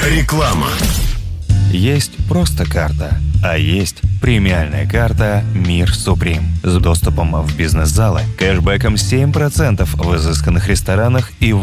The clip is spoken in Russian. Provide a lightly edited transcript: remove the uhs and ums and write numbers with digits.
Реклама. Есть просто карта, а есть премиальная карта «Мир Суприм» с доступом в бизнес-залы, кэшбэком 7% в изысканных ресторанах и